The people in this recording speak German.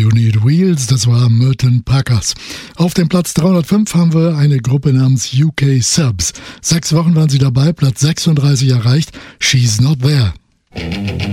You Need Wheels, das war Merton Packers. Auf dem Platz 305 haben wir eine Gruppe namens UK Subs. 6 Wochen waren sie dabei, Platz 36 erreicht, She's Not There.